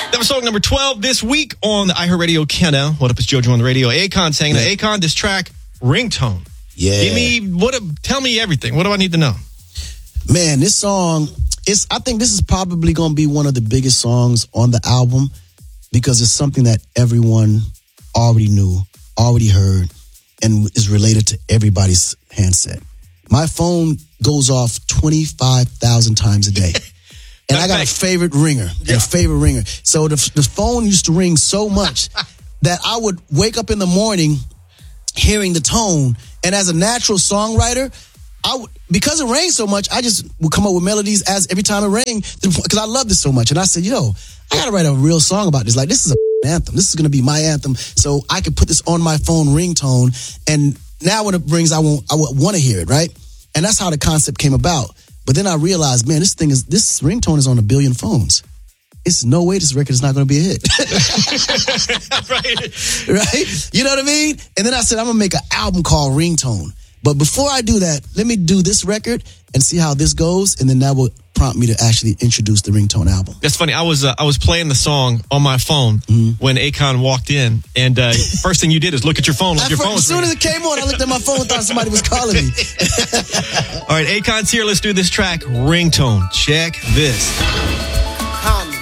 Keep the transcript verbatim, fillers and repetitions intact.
That was song number twelve this week on the iHeartRadio Countdown. What up, it's JoJo on the radio. Akon saying that Akon, this track, Ringtone. Yeah. Give me, what? A, tell me everything. What do I need to know? Man, this song, is. I think this is probably going to be one of the biggest songs on the album because it's something that everyone already knew, already heard, and is related to everybody's handset. My phone goes off twenty-five thousand times a day. And I got a favorite ringer, yeah. a favorite ringer. So the, the phone used to ring so much that I would wake up in the morning hearing the tone. And as a natural songwriter, I would, because it rang so much, I just would come up with melodies as every time it rang because I love this so much. And I said, yo, I got to write a real song about this. Like, this is a anthem. This is going to be my anthem. So I could put this on my phone ringtone. And now when it rings, I won't, I want to hear it, right? And that's how the concept came about. But then I realized, man, this thing is, this ringtone is on a billion phones. It's no way this record is not going to be a hit. Right? Right? You know what I mean? And then I said, I'm going to make an album called Ringtone. But before I do that, let me do this record and see how this goes. And then that will prompt me to actually introduce the Ringtone album. That's funny. I was uh, I was playing the song on my phone mm-hmm. when Akon walked in. And uh, first thing you did is look at your phone. Like your phone as soon as it came on, I looked at my phone and thought somebody was calling me. All right, Akon's here. Let's do this track, Ringtone. Check this.